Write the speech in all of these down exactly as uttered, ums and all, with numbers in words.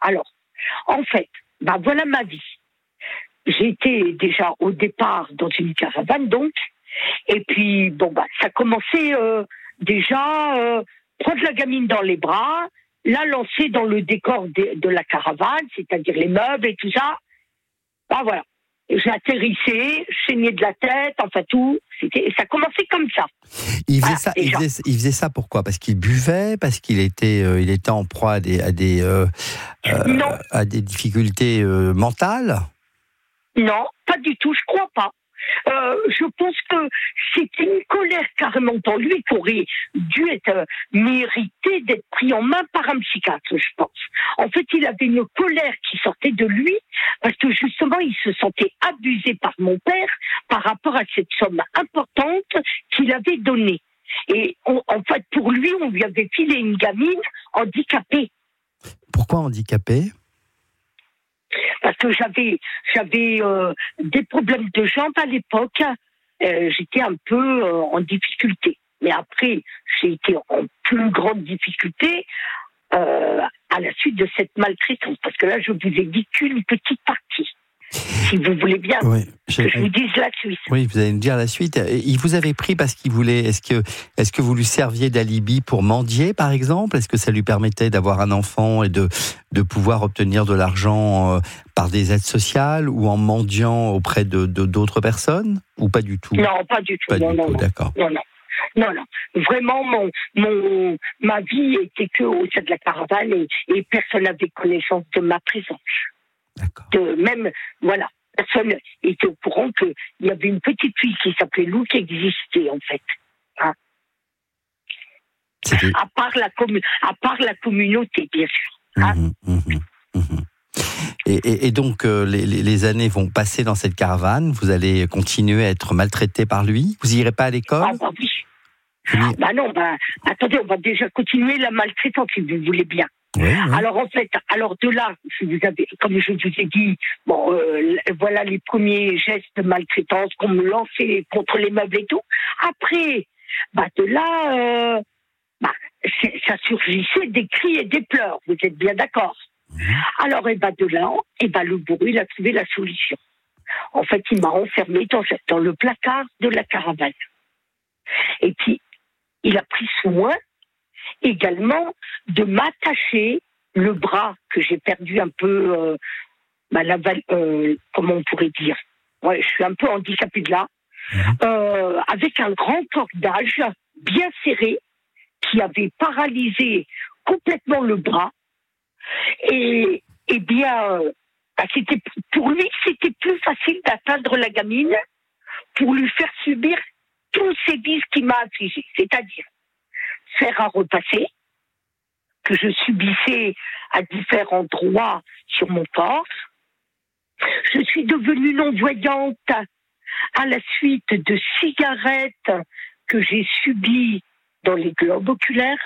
Alors, en fait, bah voilà ma vie. J'étais déjà au départ dans une caravane, donc, et puis, bon, bah, ça commençait euh, déjà, euh, prendre la gamine dans les bras, la lancer dans le décor de, de la caravane, c'est-à-dire les meubles et tout ça. Bah voilà. J'atterrissais, je saignais de la tête, enfin tout. C'était, ça commençait comme ça. Il faisait, Voilà, ça, il, déjà. faisait, il faisait ça pourquoi ? Parce qu'il buvait, parce qu'il était, euh, il était en proie à des, à des, euh, euh, Non, à des difficultés euh, mentales ? non, pas du tout, je crois pas. Euh, je pense que c'était une colère carrément pour lui qui aurait dû être euh, mérité d'être pris en main par un psychiatre, je pense. En fait, il avait une colère qui sortait de lui parce que justement, il se sentait abusé par mon père par rapport à cette somme importante qu'il avait donnée. Et on, en fait, pour lui, on lui avait filé une gamine handicapée. Pourquoi handicapé ? Parce que j'avais, j'avais euh, des problèmes de jambes à l'époque. Euh, j'étais un peu euh, en difficulté. Mais après, j'ai été en plus grande difficulté euh, à la suite de cette maltraitance. Parce que là, je vous ai dit qu'une petite partie. Si vous voulez bien oui, que je vous dise la suite. Oui, vous allez me dire la suite. Il vous avait pris parce qu'il voulait... Est-ce que, est-ce que vous lui serviez d'alibi pour mendier, par exemple ? Est-ce que ça lui permettait d'avoir un enfant et de, de pouvoir obtenir de l'argent euh, par des aides sociales ou en mendiant auprès de, de, d'autres personnes ? Ou pas du tout ? Non, pas du tout. Pas non, du non, tout, non. d'accord. Non, non. Non, non. Vraiment, mon, mon, ma vie était que au sein de la caravane et, et personne n'avait connaissance de ma présence. D'accord. De même, voilà. Personne était au courant qu'il y avait une petite fille qui s'appelait Lou qui existait, en fait. Hein. À part la commu- à part la communauté, bien sûr. Hein. Mmh, mmh, mmh. Et, et, et donc, euh, les, les années vont passer dans cette caravane. Vous allez continuer à être maltraité par lui. Vous n'irez pas à l'école ? Ah, bah oui. Vous Bah non, bah, attendez, on va déjà continuer la maltraitance, si vous voulez bien. Oui, oui. Alors en fait, alors de là, si vous avez, comme je vous ai dit, bon, euh, voilà les premiers gestes de maltraitance qu'on me lançait contre les meubles et tout. Après, bah de là, euh, bah, ça surgissait des cris et des pleurs. Vous êtes bien d'accord ? Mmh. Alors et bah de là, et bah le bourreau il a trouvé la solution. En fait, il m'a enfermé dans, dans le placard de la caravane. Et puis il a pris soin également de m'attacher le bras que j'ai perdu un peu, euh, bah, la, euh, comment on pourrait dire, ouais, je suis un peu handicapée de là, euh, avec un grand cordage bien serré qui avait paralysé complètement le bras. Et, et bien, euh, bah, c'était, pour lui, c'était plus facile d'atteindre la gamine pour lui faire subir tous ces vices qu'il m'a affligés, c'est-à-dire faire à repasser, que je subissais à différents endroits sur mon corps. Je suis devenue non-voyante à la suite de cigarettes que j'ai subies dans les globes oculaires.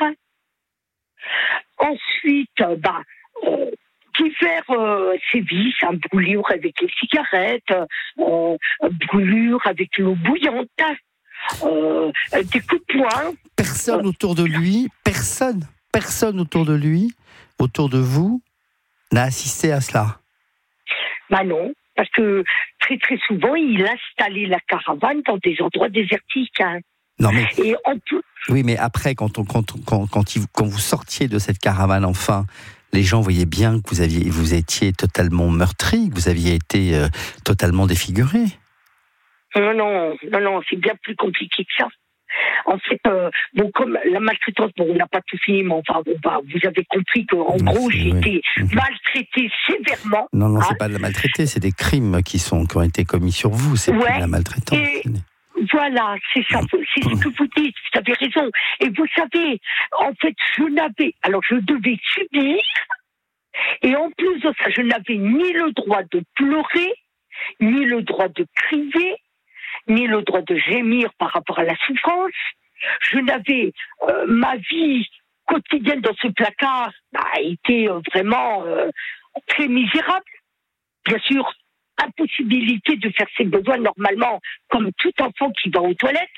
Ensuite, bah, euh, divers euh, sévices, hein, brûlures avec les cigarettes, euh, brûlures avec l'eau bouillante, euh, des coups de poing. Personne autour de lui, personne, personne autour de lui, autour de vous, n'a assisté à cela. Bah non, parce que très très souvent, il installait la caravane dans des endroits désertiques. Hein. Non mais, Et on peut... oui, mais après, quand, on, quand, quand, quand, il, quand vous sortiez de cette caravane, enfin, les gens voyaient bien que vous, aviez, vous étiez totalement meurtri, que vous aviez été euh, totalement défiguré. Non, non, non, non, c'est bien plus compliqué que ça. En fait, euh, bon, comme la maltraitance, bon, on n'a pas tout fini, mais enfin, bon, bah, vous avez compris qu'en gros, j'ai été oui. maltraitée sévèrement. Non, non, hein. c'est pas de la maltraitée, c'est des crimes qui, sont, qui ont été commis sur vous, c'est ouais, plus de la maltraitance. Et... Voilà, c'est ça, c'est ce que vous dites, vous avez raison. Et vous savez, en fait, je n'avais, alors je devais subir, et en plus de ça, je n'avais ni le droit de pleurer, ni le droit de crier, ni le droit de gémir par rapport à la souffrance. Je n'avais, euh, ma vie quotidienne dans ce placard a été euh, vraiment euh, très misérable. Bien sûr, impossibilité de faire ses besoins normalement, comme tout enfant qui va aux toilettes.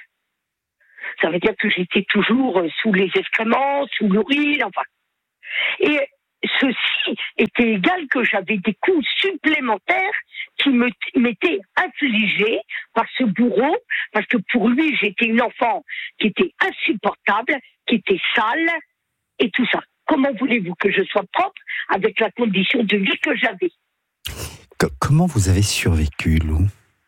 Ça veut dire que j'étais toujours sous les excréments, sous l'urine, enfin. Et ceci était égal que j'avais des coups supplémentaires qui me, m'étaient infligés par ce bourreau, parce que pour lui, j'étais une enfant qui était insupportable, qui était sale, et tout ça. Comment voulez-vous que je sois propre avec la condition de vie que j'avais? C- Comment vous avez survécu, Lou?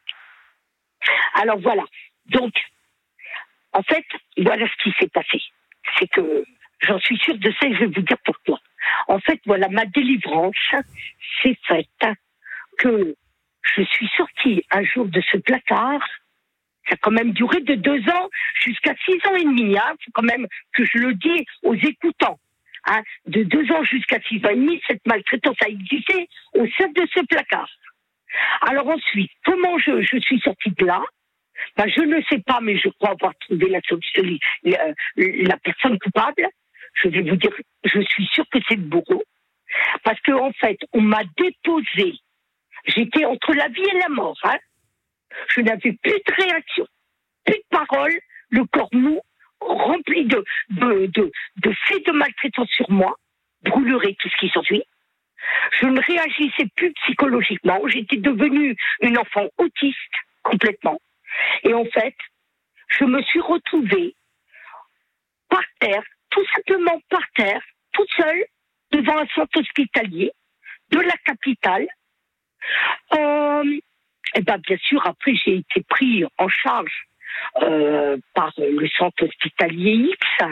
Alors voilà. Donc, en fait, voilà ce qui s'est passé. C'est que, j'en suis sûre de ça et je vais vous dire pourquoi. En fait, voilà, ma délivrance s'est faite que je suis sortie un jour de ce placard. Ça a quand même duré de deux ans jusqu'à six ans et demi. Hein. Faut quand même que je le dise aux écoutants. Hein. De deux ans jusqu'à six ans et demi, cette maltraitance a existé au sein de ce placard. Alors ensuite, comment je, je suis sortie de là? Ben, je ne sais pas, mais je crois avoir trouvé la, la, la personne coupable. Je vais vous dire, je suis sûre que c'est le bourreau. Parce qu'en en fait, on m'a déposé. J'étais entre la vie et la mort. Hein. Je n'avais plus de réaction, plus de parole, le corps mou, rempli de, de, de, de faits de maltraitance sur moi, brûlerie, tout ce qui s'ensuit. Je ne réagissais plus psychologiquement. J'étais devenue une enfant autiste, complètement. Et en fait, je me suis retrouvée par terre, tout simplement par terre, toute seule, devant un centre hospitalier de la capitale. Euh, et ben bien sûr, après, j'ai été pris en charge euh, par le centre hospitalier X.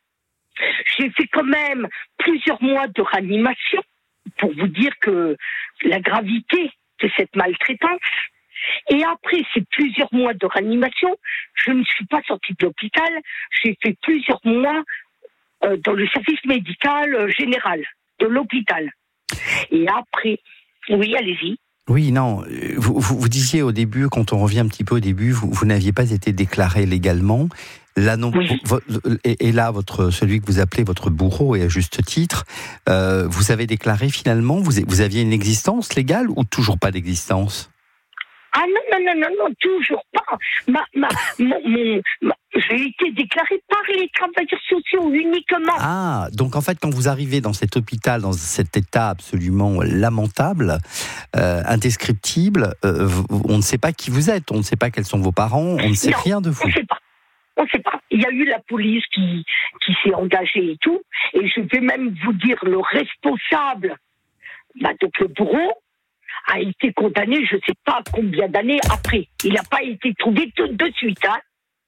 J'ai fait quand même plusieurs mois de réanimation pour vous dire que la gravité de cette maltraitance. Et après ces plusieurs mois de réanimation, je ne suis pas sortie de l'hôpital. J'ai fait plusieurs mois euh, dans le service médical euh, général de l'hôpital. Et après, oui, allez-y. Oui, non, vous, vous, vous disiez au début, quand on revient un petit peu au début, vous, vous n'aviez pas été déclaré légalement. Là, non, Oui. et, et là, votre, celui que vous appelez votre bourreau, et à juste titre, euh, vous avez déclaré finalement, vous, vous aviez une existence légale ou toujours pas d'existence? Ah non, non, non, non, non, toujours pas. Ma, ma, mon, mon, ma, j'ai été déclarée par les travailleurs sociaux uniquement. Ah, donc en fait, quand vous arrivez dans cet hôpital, dans cet état absolument lamentable, euh, indescriptible, euh, vous, on ne sait pas qui vous êtes, on ne sait pas quels sont vos parents, on ne sait non, rien de vous. On ne sait pas. On ne sait pas. Il y a eu la police qui, qui s'est engagée et tout. Et je vais même vous dire, le responsable, bah, donc le bourreau, a été condamné, je ne sais pas combien d'années après. Il n'a pas été trouvé tout de suite. Hein.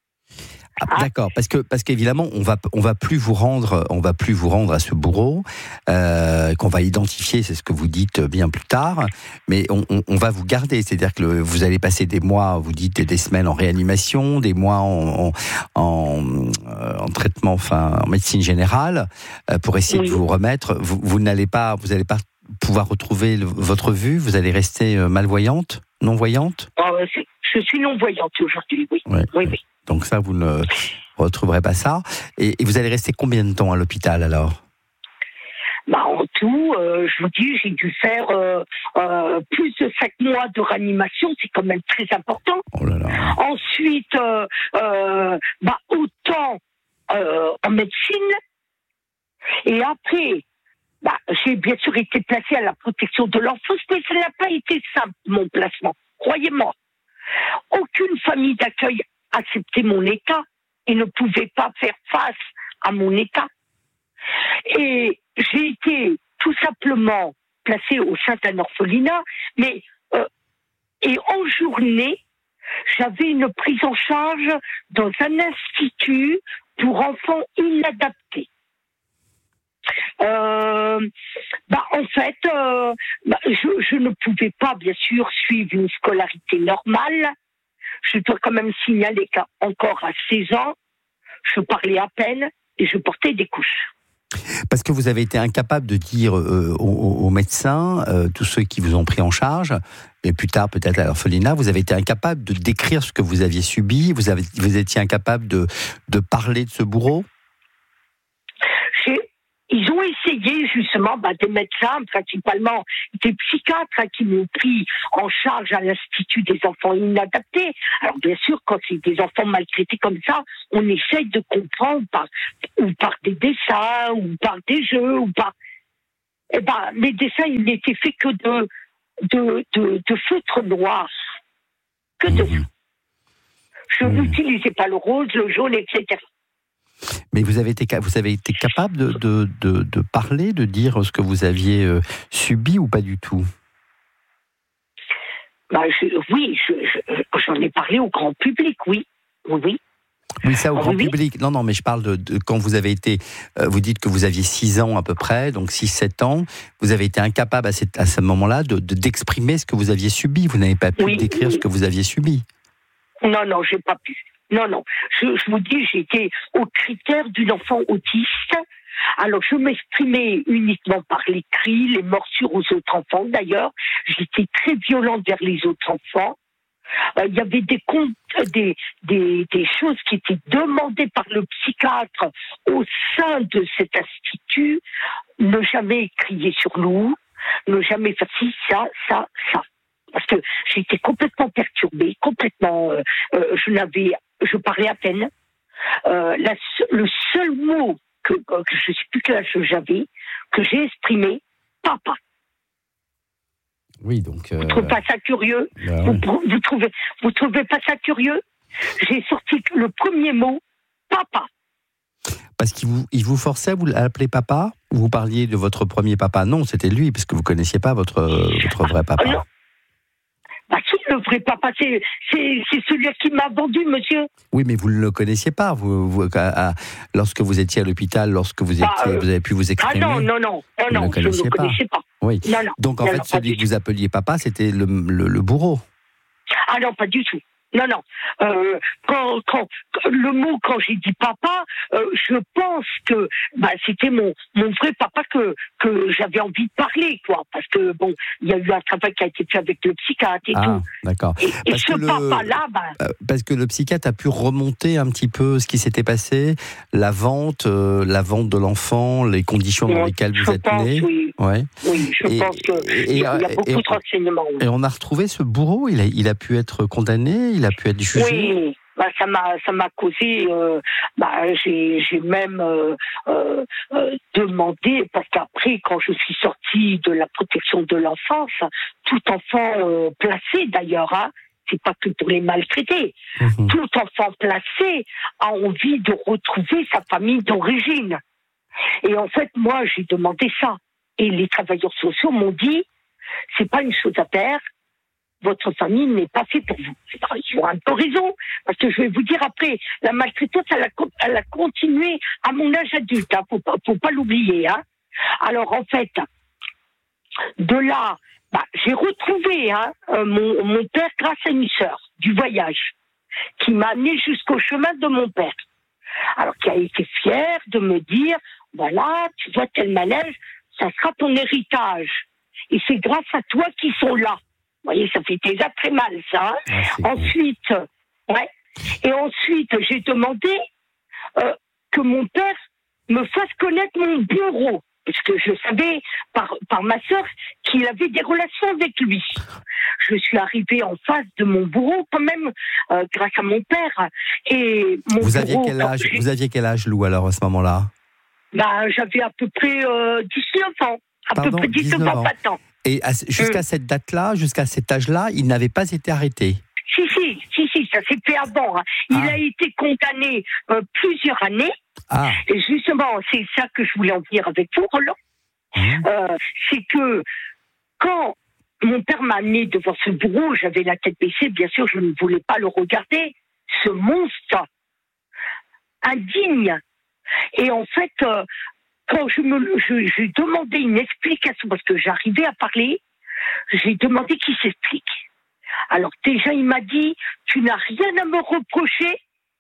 Ah, d'accord, parce que parce qu'évidemment on va on va plus vous rendre on va plus vous rendre à ce bourreau euh, qu'on va identifier, c'est ce que vous dites bien plus tard, mais on, on, on va vous garder, c'est-à-dire que le, vous allez passer des mois, vous dites des semaines en réanimation, des mois en en, en, en traitement, enfin en médecine générale, euh, pour essayer oui. de vous remettre. Vous, vous n'allez pas vous n'allez pas pouvoir retrouver le, votre vue, vous allez rester malvoyante, non-voyante. euh, Je suis non-voyante aujourd'hui, oui. Ouais, oui, oui. Donc ça, vous ne retrouverez pas ça. Et, et vous allez rester combien de temps à l'hôpital alors? Bah, en tout, euh, je vous dis, j'ai dû faire euh, euh, plus de cinq mois de réanimation, c'est quand même très important. Oh là là. Ensuite, euh, euh, bah, autant euh, en médecine. Et après, bah, j'ai bien sûr été placée à la protection de l'enfance, mais ça n'a pas été simple, mon placement. Croyez-moi. Aucune famille d'accueil acceptait mon état et ne pouvait pas faire face à mon état. Et j'ai été tout simplement placée au sein d'un orphelinat, mais euh, et en journée, j'avais une prise en charge dans un institut pour enfants inadaptés. Euh, bah, en fait, euh, bah, je, je ne pouvais pas, bien sûr, suivre une scolarité normale. Je dois quand même signaler qu'encore à seize ans, je parlais à peine et je portais des couches. Parce que vous avez été incapable de dire euh, aux, aux médecins, euh, tous ceux qui vous ont pris en charge, et plus tard peut-être à l'orphelinat, vous avez été incapable de décrire ce que vous aviez subi, vous, avez, vous étiez incapable de, de parler de ce bourreau? J'ai Ils ont essayé justement, bah, des médecins, principalement des psychiatres, hein, qui m'ont pris en charge à l'Institut des enfants inadaptés. Alors bien sûr, quand c'est des enfants maltraités comme ça, on essaye de comprendre par, ou par des dessins, ou par des jeux, ou par... Eh ben, mes dessins, ils n'étaient faits que de, de, de, de feutre noir. Que de ça. Mmh. Je Mmh. n'utilisais pas le rose, le jaune, et cetera. Mais vous avez été, vous avez été capable de, de, de, de parler, de dire ce que vous aviez euh, subi ou pas du tout? Ben, je, oui, je, je, j'en ai parlé au grand public, oui. Oui, oui. Oui, ça au Ah, grand oui, oui. public. Non, non, mais je parle de, de quand vous avez été. Euh, vous dites que vous aviez six ans à peu près, donc six sept ans. Vous avez été incapable à, cette, à ce moment-là de, de, d'exprimer ce que vous aviez subi. Vous n'avez pas pu Oui, décrire oui. ce que vous aviez subi. Non, non, j'ai pas pu. Non, non. Je, je vous dis, j'étais au critère d'une enfant autiste. Alors, je m'exprimais uniquement par les cris, les morsures aux autres enfants. D'ailleurs, j'étais très violente vers les autres enfants. Euh, il y avait des, comptes, des, des, des choses qui étaient demandées par le psychiatre au sein de cet institut. Ne jamais crier sur nous, ne jamais faire ci, ça, ça, ça. Parce que j'étais complètement perturbée, complètement. Euh, euh, je n'avais, je parlais à peine. Euh, la, le seul mot que, que je ne sais plus quel âge j'avais, que j'ai exprimé, papa. Oui, donc. Euh... Vous trouvez pas ça curieux? Bah, vous, oui. vous trouvez, vous trouvez pas ça curieux? J'ai sorti le premier mot, papa. Parce qu'il vous, il vous forçait à vous l'appeler papa? Vous parliez de votre premier papa? Non, c'était lui, parce que vous ne connaissiez pas votre, votre vrai papa. Ah, non. Bah, qui le vrai papa? C'est, c'est, c'est celui qui m'a vendu, monsieur. Oui, mais vous ne le connaissiez pas. Vous, vous, à, à, lorsque vous étiez à l'hôpital, lorsque vous, étiez, bah, euh, vous avez pu vous exprimer. Ah non, non, non, non, vous non ne je ne le connaissais pas. Oui. Non, non, Donc en non, fait, non, celui que vous appeliez papa, c'était le, le, le bourreau. Ah non, pas du tout. Non, non. Euh, quand, quand, le mot, quand j'ai dit papa, euh, je pense que bah, c'était mon, mon vrai papa que, que j'avais envie de parler, quoi. Parce que, bon, il y a eu un travail qui a été fait avec le psychiatre et ah, tout. D'accord. Et, et ce le, papa-là, bah... Parce que le psychiatre a pu remonter un petit peu ce qui s'était passé, la vente, euh, la vente de l'enfant, les conditions dans lesquelles vous êtes pense, né. Oui. Ouais. Oui, je et, pense qu'il y a beaucoup et, de renseignements. Et on a retrouvé ce bourreau, il a, il a pu être condamné, il a pu être jugé. Oui, bah, ça m'a ça m'a causé. Euh, bah, j'ai j'ai même euh, euh, demandé parce qu'après, quand je suis sortie de la protection de l'enfance, tout enfant euh, placé d'ailleurs, hein, c'est pas que pour les maltraités, mmh. tout enfant placé a envie de retrouver sa famille d'origine. Et en fait, moi, j'ai demandé ça. Et les travailleurs sociaux m'ont dit, c'est pas une chose à faire, votre famille n'est pas faite pour vous. Ils ont un peu raison, parce que je vais vous dire après, la maltraitance, elle a, elle a continué à mon âge adulte, hein, faut pas, faut pas l'oublier. Hein. Alors en fait, de là, bah, j'ai retrouvé hein, mon, mon père grâce à une sœur du voyage, qui m'a amené jusqu'au chemin de mon père. Alors qui a été fière de me dire, voilà, tu vois tel manège, ça sera ton héritage. Et c'est grâce à toi qu'ils sont là. Vous voyez, ça fait déjà très mal, ça. Hein. Ah, ensuite, cool. ouais. Et ensuite, j'ai demandé euh, que mon père me fasse connaître mon bureau. Parce que je savais, par, par ma sœur, qu'il avait des relations avec lui. Je suis arrivée en face de mon bourreau, quand même, euh, grâce à mon père. Et mon vous, aviez bourreau, quel âge, vous aviez quel âge, Lou, alors, à ce moment-là? Bah, j'avais à peu près euh, dix-neuf ans. À Pardon, peu près dix-neuf ans, pas tant. Et à, jusqu'à hum. cette date-là, jusqu'à cet âge-là, il n'avait pas été arrêté? Si, si, si, si, ça s'est fait avant. Hein. Il ah. a été condamné euh, plusieurs années. Ah. Et justement, c'est ça que je voulais en venir avec vous, Roland. Mmh. Euh, c'est que quand mon père m'a amené devant ce bureau, j'avais la tête baissée, bien sûr, je ne voulais pas le regarder. Ce monstre indigne. Et en fait, euh, quand je me, je, j'ai demandé une explication, parce que j'arrivais à parler, j'ai demandé qu'il s'explique. Alors déjà, il m'a dit, tu n'as rien à me reprocher,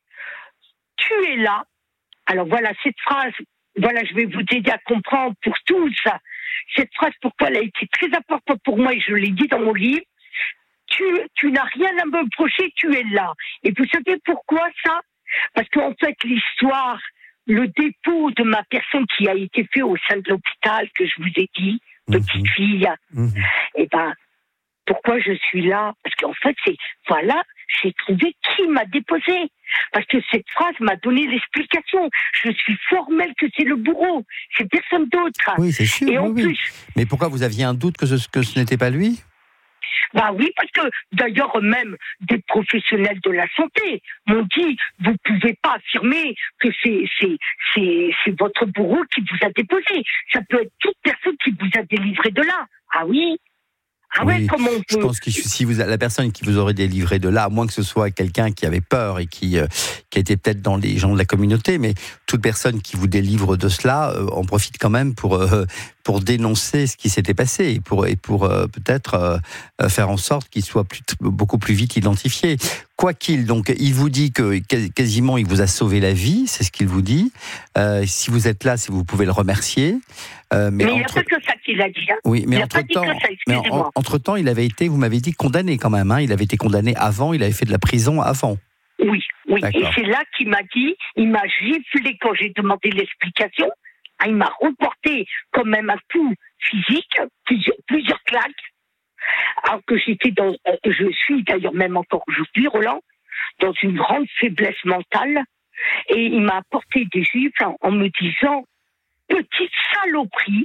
tu es là. Alors voilà, cette phrase, voilà, je vais vous aider à comprendre pour tous. Cette phrase, pourquoi elle a été très importante pour moi, et je l'ai dit dans mon livre, tu, tu n'as rien à me reprocher, tu es là. Et vous savez pourquoi ça? Parce qu'en fait, l'histoire, le dépôt de ma personne qui a été fait au sein de l'hôpital, que je vous ai dit, petite mmh. fille, mmh. et ben, pourquoi je suis là? Parce qu'en fait, c'est, voilà, j'ai trouvé qui m'a déposé. Parce que cette phrase m'a donné l'explication. Je suis formelle que c'est le bourreau, c'est personne d'autre. Oui, c'est sûr. Et en oui, plus, oui. Mais pourquoi vous aviez un doute que ce, que ce n'était pas lui ? bah oui, parce que d'ailleurs même des professionnels de la santé m'ont dit, vous pouvez pas affirmer que c'est c'est c'est c'est votre bourreau qui vous a déposé. Ça peut être toute personne qui vous a délivré de là. Ah oui. Ah oui, ouais, comment on je peut... pense que si vous, la personne qui vous aurait délivré de là, à moins que ce soit quelqu'un qui avait peur et qui, euh, qui était peut-être dans les gens de la communauté, mais toute personne qui vous délivre de cela euh, en profite quand même pour, euh, pour dénoncer ce qui s'était passé et pour, et pour euh, peut-être euh, faire en sorte qu'il soit plus, beaucoup plus vite identifié. Quoi qu'il, donc, il vous dit que quasiment il vous a sauvé la vie, c'est ce qu'il vous dit. Euh, si vous êtes là, si vous pouvez le remercier. Euh, mais mais il n'y entre... a pas que ça qu'il a dit. Hein. Oui, mais il entre-temps, en, entre-temps, il avait été, vous m'avez dit, condamné quand même. Hein. Il avait été condamné avant, il avait fait de la prison avant. Oui, oui. D'accord. Et c'est là qu'il m'a dit, il m'a giflé quand j'ai demandé l'explication. Ah, il m'a reporté quand même un coup physique, plusieurs, plusieurs claques. Alors que j'étais dans, je suis d'ailleurs même encore aujourd'hui, Roland, dans une grande faiblesse mentale. Et il m'a apporté des gifles en, en me disant, petite saloperie,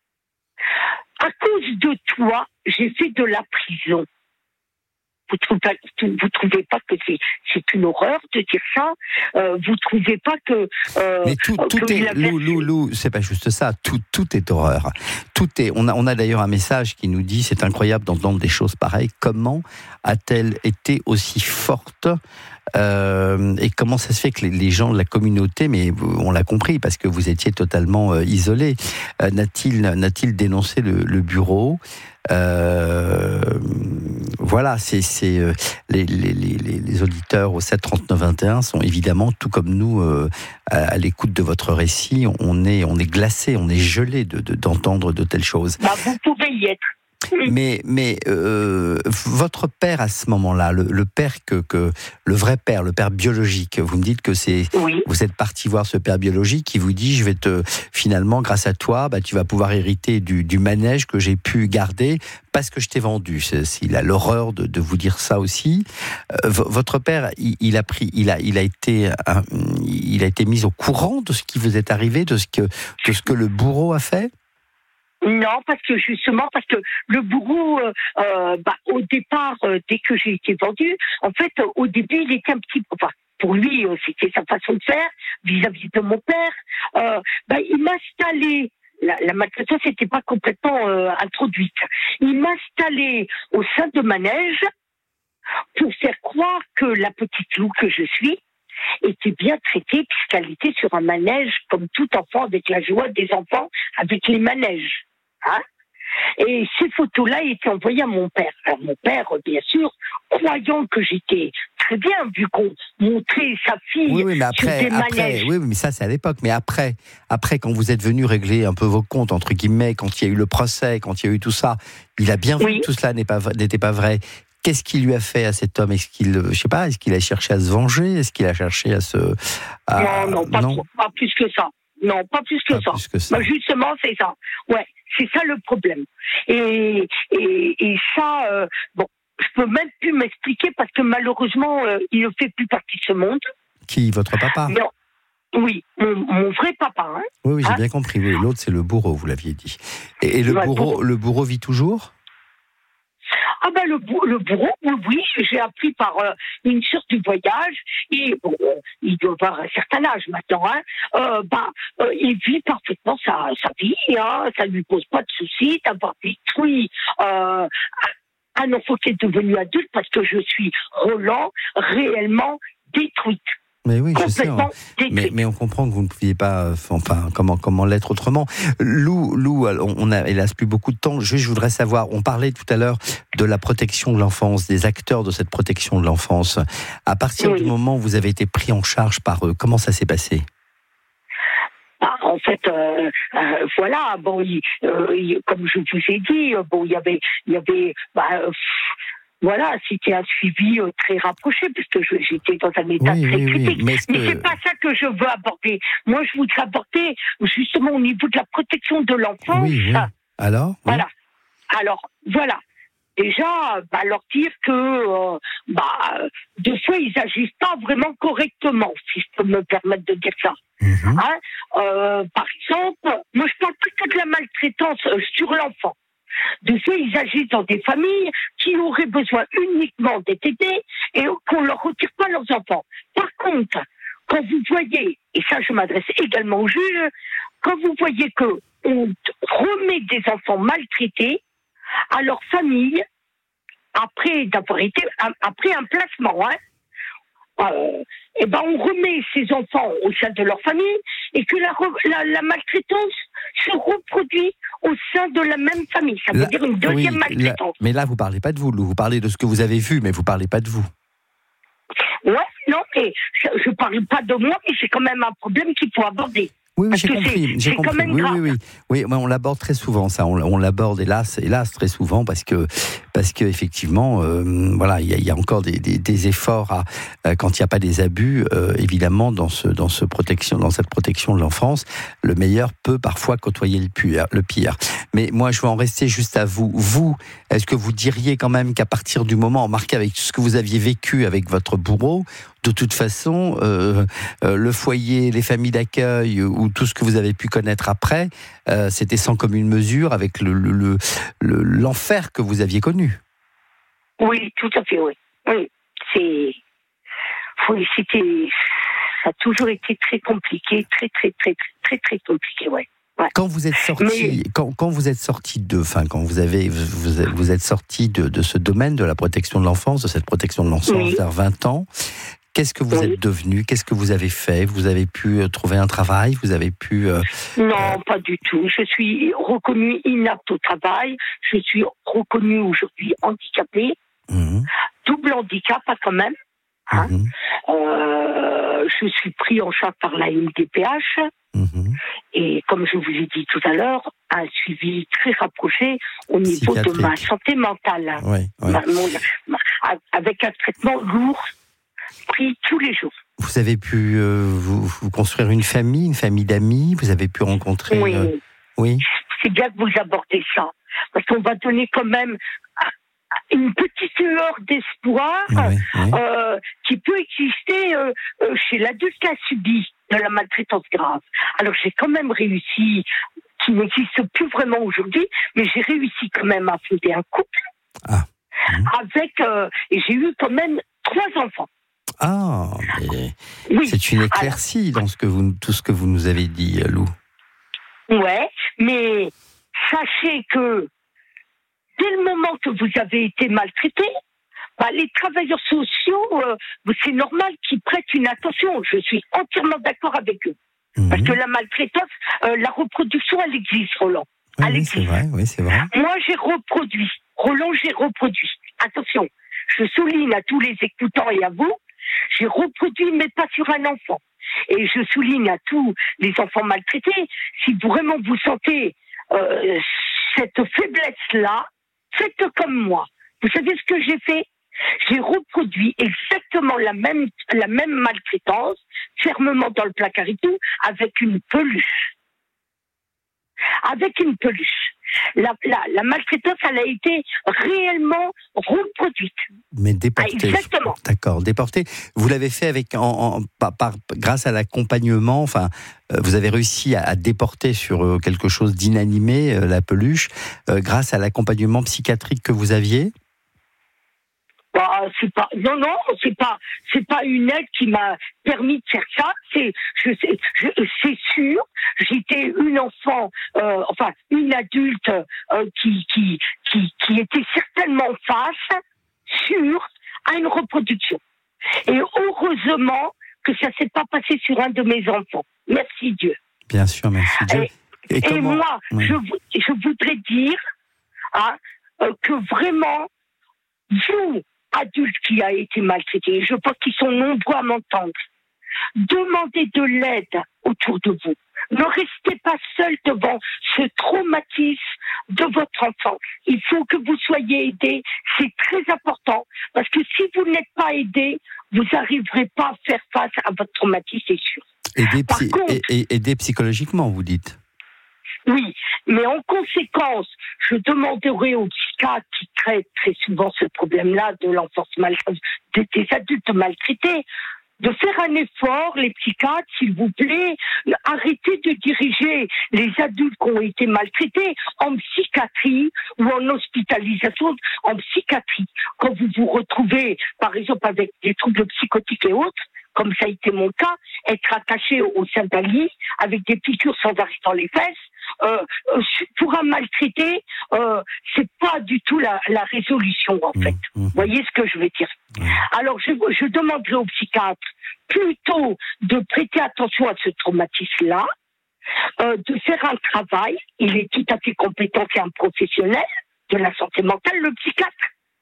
à cause de toi, j'ai fait de la prison. Vous trouvez, vous trouvez pas que c'est, c'est une horreur de dire ça euh, Vous trouvez pas que... Euh, Mais tout, tout que est... Lou, Lou, Lou, c'est pas juste ça. Tout, tout est horreur. Tout est... On a, on a d'ailleurs un message qui nous dit, c'est incroyable d'entendre des choses pareilles. Comment a-t-elle été aussi forte euh, et comment ça se fait que les, les gens de la communauté, mais on l'a compris parce que vous étiez totalement euh, isolé, euh, n'a-t-il, n'a-t-il dénoncé le, le bureau euh, Voilà, c'est, c'est euh, les, les, les, les auditeurs au sept trente-neuf vingt et un sont évidemment, tout comme nous, euh, à, à l'écoute de votre récit, on est, on est glacé, on est gelé de, de, d'entendre de telles choses. Bah, vous pouvez y être. Mais, mais euh, votre père à ce moment-là, le, le père que, que le vrai père, le père biologique, vous me dites que c'est, oui. Vous êtes parti voir ce père biologique qui vous dit, je vais te, finalement, grâce à toi, bah, tu vas pouvoir hériter du, du manège que j'ai pu garder parce que je t'ai vendu. C'est, il a l'horreur de, de vous dire ça aussi. Euh, v- votre père, il, il a pris, il a, il a été, un, il a été mis au courant de ce qui vous est arrivé, de ce que, de ce que le bourreau a fait. Non, parce que justement, parce que le bourreau, euh, euh, bah, au départ, euh, dès que j'ai été vendue, en fait, euh, au début, il était un petit peu... Enfin, pour lui, euh, c'était sa façon de faire vis-à-vis de mon père. Euh, bah, il m'a installé... La, la maltraitance n'était pas complètement euh, introduite. Il m'a installé au sein de manège pour faire croire que la petite Lou que je suis était bien traitée puisqu'elle était sur un manège comme tout enfant, avec la joie des enfants, avec les manèges. Hein? Et ces photos-là étaient envoyées à mon père. Alors mon père, bien sûr, croyant que j'étais très bien, vu qu'on montrait sa fille oui, oui, mais après, sur des après, manèges. Oui, mais ça c'est à l'époque. Mais après, après, quand vous êtes venu régler un peu vos comptes, entre guillemets, quand il y a eu le procès, quand il y a eu tout ça, il a bien vu oui. que tout cela n'est pas, n'était pas vrai. Qu'est-ce qu'il lui a fait à cet homme? Est-ce qu'il, je sais pas, est-ce qu'il a cherché à se venger? Est-ce qu'il a cherché à se... À... Non, non, pas, non. Trop, pas plus que ça. Non, pas plus que pas ça. Plus que ça. Bah, justement, c'est ça. Ouais, c'est ça le problème. Et, et, et ça, euh, bon, je peux même plus m'expliquer parce que malheureusement, euh, il ne fait plus partie de ce monde. Qui, votre papa? Non. Oui, mon, mon vrai papa. Hein. Oui, oui, j'ai hein? bien compris. Oui, l'autre, c'est le bourreau, vous l'aviez dit. Et, et le, ouais, bourreau, bourreau. le bourreau vit toujours? Ah ben le, le bourreau, oui, j'ai appris par euh, une sorte de voyage, et bon, euh, il doit avoir un certain âge maintenant, hein, euh, bah, euh, il vit parfaitement sa, sa vie, hein, ça ne lui pose pas de soucis d'avoir détruit euh, un enfant qui est devenu adulte, parce que je suis Roland réellement détruite. Mais oui, je sais. Hein. Mais, mais on comprend que vous ne pouviez pas, enfin, comment, comment l'être autrement. Lou, Lou, on n'a hélas plus beaucoup de temps. Juste, je voudrais savoir, on parlait tout à l'heure de la protection de l'enfance, des acteurs de cette protection de l'enfance. À partir oui. du moment où vous avez été pris en charge par eux, comment ça s'est passé? Ah, en fait, euh, euh, voilà, bon, il, euh, il, comme je vous ai dit, bon, il y avait, il y avait, bah, pff, voilà, c'était un suivi euh, très rapproché, puisque je, j'étais dans un état oui, très oui, critique. Oui, mais, mais que... c'est pas ça que je veux aborder. Moi, je voudrais aborder justement au niveau de la protection de l'enfance. Oui, oui. Alors Voilà. Oui. Alors, voilà. déjà, bah, leur dire que euh, bah, deux fois, ils agissent pas vraiment correctement, si je peux me permettre de dire ça. Mmh. Hein euh, par exemple, moi, je parle plutôt de la maltraitance euh, sur l'enfant. De fait, ils agissent dans des familles qui auraient besoin uniquement d'être aidées et qu'on ne leur retire pas leurs enfants. Par contre, quand vous voyez, et ça je m'adresse également aux juges, quand vous voyez qu'on remet des enfants maltraités à leur famille, après d'avoir été, après un placement, hein, euh, et ben on remet ces enfants au sein de leur famille et que la, la, la maltraitance se reproduit au sein de la même famille. Ça veut là, dire une deuxième oui, maltraitance. Là, mais là, vous parlez pas de vous, Lou. Vous parlez de ce que vous avez vu, mais vous parlez pas de vous. Ouais, non, mais je ne parle pas de moi, mais c'est quand même un problème qu'il faut aborder. Oui, oui, j'ai compris. J'ai compris. Oui, oui, oui, oui. On l'aborde très souvent, ça. On, on l'aborde, hélas, hélas, très souvent, parce que, parce que effectivement, euh, voilà, il y, y a encore des, des, des efforts à, euh, quand il n'y a pas des abus, euh, évidemment, dans ce, dans ce protection, dans cette protection de l'enfance, le meilleur peut parfois côtoyer le pire, le pire. Mais moi, je veux en rester juste à vous. Vous, est-ce que vous diriez quand même qu'à partir du moment marqué avec ce que vous aviez vécu avec votre bourreau, de toute façon, euh, euh, le foyer, les familles d'accueil ou tout ce que vous avez pu connaître après, euh, c'était sans commune mesure avec le, le, le, le, l'enfer que vous aviez connu. Oui, tout à fait, oui. Oui, c'est... Oui, c'était... Ça a toujours été très compliqué, très, très, très, très, très, très compliqué, ouais. Ouais. Quand vous êtes sorti, Mais... quand, quand vous êtes sorti de, enfin, quand vous avez, vous, vous êtes sorti de, de ce domaine de la protection de l'enfance, de cette protection de l'enfance oui. vers vingt ans, qu'est-ce que vous oui. êtes devenu? Qu'est-ce que vous avez fait? Vous avez pu trouver un travail? Vous avez pu... Euh, non, euh... pas du tout. Je suis reconnue inapte au travail. Je suis reconnue aujourd'hui handicapée. Mmh. Double handicap, quand même. Hein. Mmh. Euh, je suis pris en charge par la M D P H. Mmh. Et comme je vous ai dit tout à l'heure, un suivi très rapproché au niveau de ma santé mentale. Oui, oui. Ma, mon, ma, avec un traitement lourd pris tous les jours. Vous avez pu euh, vous, vous construire une famille, une famille d'amis. Vous avez pu rencontrer... Oui. Euh, oui. C'est bien que vous abordez ça. Parce qu'on va donner quand même une petite lueur d'espoir oui, oui. Euh, qui peut exister euh, chez l'adulte qui a subi de la maltraitance grave. Alors j'ai quand même réussi, qui n'existe plus vraiment aujourd'hui, mais j'ai réussi quand même à fonder un couple ah. mmh. avec, euh, et j'ai eu quand même trois enfants. Ah, mais oui. C'est une éclaircie Alors, dans ce que vous, tout ce que vous nous avez dit, Lou. Ouais, mais sachez que dès le moment que vous avez été maltraité, bah, les travailleurs sociaux, euh, c'est normal qu'ils prêtent une attention. Je suis entièrement d'accord avec eux. Mmh. Parce que la maltraitance, euh, la reproduction, elle existe, Roland. Oui, elle oui existe. c'est vrai, oui, c'est vrai. Moi, j'ai reproduit. Roland, j'ai reproduit. Attention, je souligne à tous les écoutants et à vous, j'ai reproduit, mais pas sur un enfant. Et je souligne à tous les enfants maltraités, si vraiment vous sentez euh, cette faiblesse-là, faites comme moi. Vous savez ce que j'ai fait? J'ai reproduit exactement la même, la même maltraitance, fermement dans le placard et tout, avec une peluche. Avec une peluche. La, la, la maltraitance, elle a été réellement reproduite. Mais déportée. Ah, exactement. D'accord, déportée. Vous l'avez fait avec, en, en, par, par, grâce à l'accompagnement, enfin, euh, vous avez réussi à, à déporter sur euh, quelque chose d'inanimé, euh, la peluche, euh, grâce à l'accompagnement psychiatrique que vous aviez? Bah, c'est pas, non, non, c'est pas, c'est pas une aide qui m'a permis de faire ça. C'est, je, je, c'est sûr, j'étais une enfant, euh, enfin, une adulte euh, qui, qui, qui, qui était certainement face, sûre, à une reproduction. Et heureusement que ça s'est pas passé sur un de mes enfants. Merci Dieu. Bien sûr, merci Dieu. Et, et, et moi, oui. je, je voudrais dire hein, euh, que vraiment, vous, adultes qui a été maltraité, je pense qu'ils sont nombreux à m'entendre. Demandez de l'aide autour de vous. Ne restez pas seul devant ce traumatisme de votre enfant. Il faut que vous soyez aidés. C'est très important parce que si vous n'êtes pas aidé, vous n'arriverez pas à faire face à votre traumatisme, c'est sûr. Aider, psy- contre, et, et, aider psychologiquement, vous dites? Oui, mais en conséquence, je demanderai aux psychiatres psychiatre qui traite très souvent ce problème-là de l'enfance maltraitée, des adultes maltraités, de faire un effort, les psychiatres, s'il vous plaît, arrêtez de diriger les adultes qui ont été maltraités en psychiatrie ou en hospitalisation en psychiatrie. Quand vous vous retrouvez, par exemple, avec des troubles psychotiques et autres, comme ça a été mon cas, être attaché au sein d'un lit avec des piqûres sans arrêt dans les fesses, euh, pour un maltraité, euh, c'est pas du tout la, la résolution en fait. Mmh, mmh. Vous voyez ce que je veux dire? Mmh. Alors je, je demanderai au psychiatre plutôt de prêter attention à ce traumatisme-là, euh, de faire un travail. Il est tout à fait compétent, c'est un professionnel de la santé mentale, le psychiatre.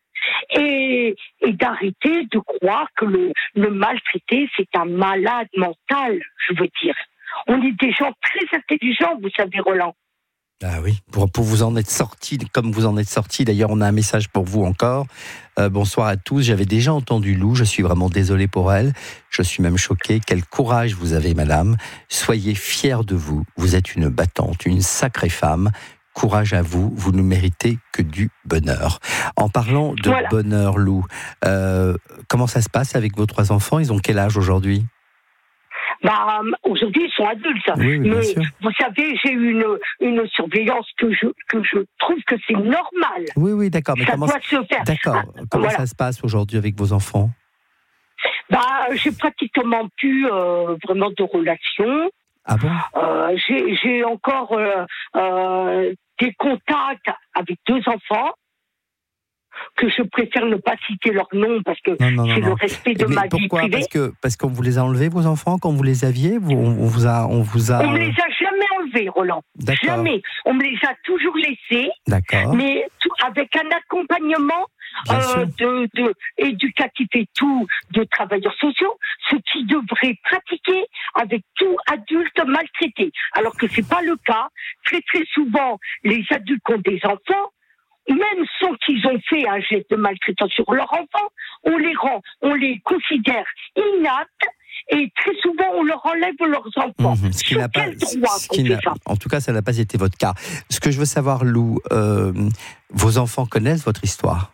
Et, et d'arrêter de croire que le, le maltraité, c'est un malade mental, je veux dire. On est des gens très intelligents, vous savez, Roland. Ah oui, pour, pour vous en être sorti, comme vous en êtes sorti, d'ailleurs, on a un message pour vous encore. Euh, bonsoir à tous, j'avais déjà entendu Lou, je suis vraiment désolé pour elle. Je suis même choqué. Quel courage vous avez, madame. Soyez fiers de vous. Vous êtes une battante, une sacrée femme. Courage à vous, vous ne méritez que du bonheur. En parlant de voilà. bonheur, Lou, euh, comment ça se passe avec vos trois enfants? Ils ont quel âge aujourd'hui? Bah, aujourd'hui, ils sont adultes. Oui, oui, mais vous savez, j'ai eu une, une surveillance que je, que je trouve que c'est normal. Oui, oui, d'accord. Mais ça comment doit se faire. D'accord. Ah, comment voilà. ça se passe aujourd'hui avec vos enfants? Bah, j'ai pratiquement plus euh, vraiment de relations. Ah bon? euh, j'ai, j'ai encore euh, euh, des contacts avec deux enfants que je préfère ne pas citer leur nom parce que non, non, c'est non, le non. respect de mais ma pourquoi? vie privée. Parce que parce qu'on vous les a enlevés, vos enfants, quand vous les aviez, vous, on vous a on vous a. On me les a jamais enlevés, Roland. D'accord. Jamais. On me les a toujours laissés. D'accord. Mais tout, avec un accompagnement euh, de, de éducatif et tout, de travailleurs sociaux, ce qui devrait pratiquer avec tout adulte maltraité. Alors que c'est pas le cas. Très très souvent, les adultes qui ont des enfants, même sans qu'ils ont fait un geste de maltraitance sur leur enfant, on les rend, on les considère inaptes et très souvent on leur enlève leurs enfants. Mmh, ce qui sur n'a quel pas, droit ce qui n'a, ça en tout cas, ça n'a pas été votre cas. Ce que je veux savoir, Lou, euh, vos enfants connaissent votre histoire?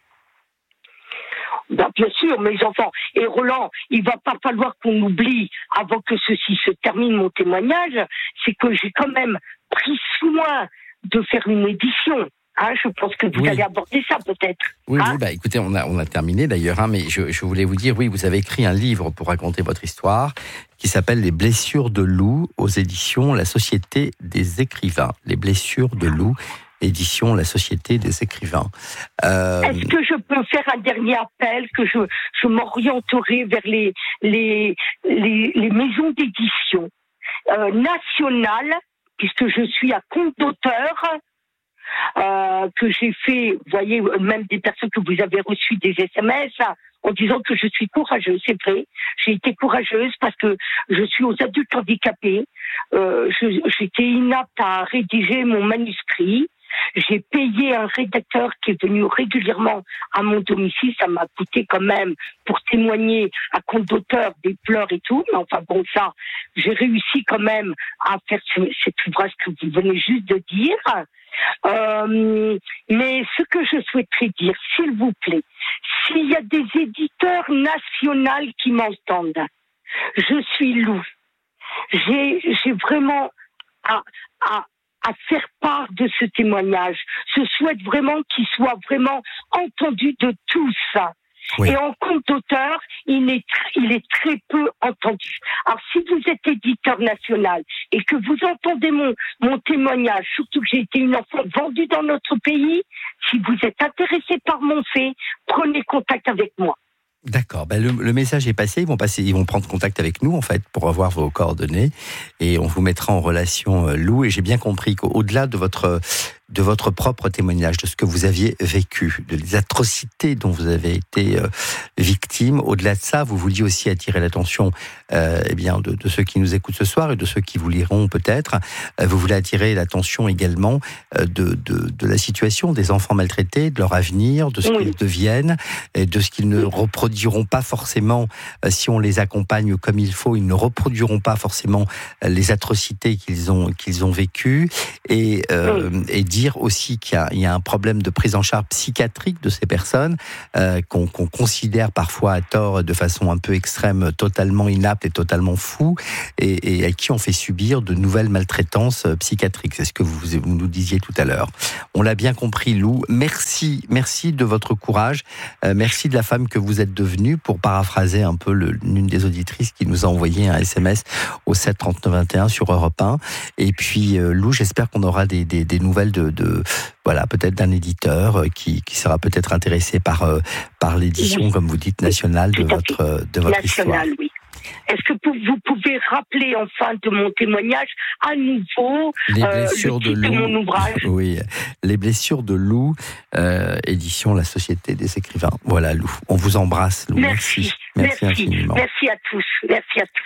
Ben, bien sûr, mes enfants. Et Roland, il va pas falloir qu'on oublie, avant que ceci se termine, mon témoignage, c'est que j'ai quand même pris soin de faire une édition. Hein, je pense que vous oui. allez aborder ça peut-être. Oui, hein oui bah, écoutez, on a, on a terminé d'ailleurs, hein, mais je, je voulais vous dire, oui, vous avez écrit un livre pour raconter votre histoire qui s'appelle Les blessures de Lou aux éditions La Société des écrivains. Les blessures de Lou, édition La Société des écrivains. Euh... Est-ce que je peux faire un dernier appel, que je, je m'orienterai vers les, les, les, les maisons d'édition euh, nationales, puisque je suis à compte d'auteur, Euh, que j'ai fait, vous voyez, même des personnes que vous avez reçues des S M S en disant que je suis courageuse, c'est vrai. J'ai été courageuse parce que je suis aux adultes handicapés. Euh, je, j'étais inapte à rédiger mon manuscrit. J'ai payé un rédacteur qui est venu régulièrement à mon domicile. Ça m'a coûté quand même, pour témoigner à compte d'auteur, des pleurs et tout. Mais enfin bon, ça, j'ai réussi quand même à faire ce, cet ouvrage que vous venez juste de dire. Euh, mais ce que je souhaiterais dire, s'il vous plaît, s'il y a des éditeurs nationaux qui m'entendent, je suis Lou. J'ai, j'ai vraiment à, à, à faire part de ce témoignage. Je souhaite vraiment qu'il soit vraiment entendu de tous. Oui. Et en compte d'auteur, il est, il est très peu entendu. Alors, si vous êtes éditeur national et que vous entendez mon, mon témoignage, surtout que j'ai été une enfant vendue dans notre pays, si vous êtes intéressé par mon fait, prenez contact avec moi. D'accord, ben le, le message est passé, ils vont passer, ils vont prendre contact avec nous en fait pour avoir vos coordonnées et on vous mettra en relation, euh, Lou, et j'ai bien compris qu'au-delà de votre de votre propre témoignage, de ce que vous aviez vécu, de les atrocités dont vous avez été euh, victime, au-delà de ça, vous vouliez aussi attirer l'attention euh, eh bien de, de ceux qui nous écoutent ce soir et de ceux qui vous liront peut-être. Euh, vous voulez attirer l'attention également euh, de, de, de la situation des enfants maltraités, de leur avenir, de ce oui. qu'ils deviennent, et de ce qu'ils ne reproduiront pas forcément euh, si on les accompagne comme il faut. Ils ne reproduiront pas forcément euh, les atrocités qu'ils ont qu'ils ont vécues et, euh, oui. et dire dire aussi qu'il y a, il y a un problème de prise en charge psychiatrique de ces personnes euh, qu'on, qu'on considère parfois à tort de façon un peu extrême, totalement inapte et totalement fou, et, et à qui on fait subir de nouvelles maltraitances psychiatriques. C'est ce que vous, vous nous disiez tout à l'heure. On l'a bien compris, Lou. Merci, merci de votre courage. Euh, merci de la femme que vous êtes devenue, pour paraphraser un peu le, l'une des auditrices qui nous a envoyé un S M S au sept trente-neuf vingt et un sur Europe un. Et puis, euh, Lou, j'espère qu'on aura des, des, des nouvelles de, de, voilà, peut-être d'un éditeur qui, qui sera peut-être intéressé par, euh, par l'édition, oui, comme vous dites, nationale de votre, de votre nationale, histoire. Oui. Est-ce que vous pouvez rappeler enfin de mon témoignage à nouveau les blessures euh, le titre de, Lou, de mon ouvrage? Oui, les blessures de Lou, euh, édition La Société des écrivains. Voilà, Lou. On vous embrasse, Lou. Merci. Merci, merci, merci infiniment. Merci à tous. Merci à tous.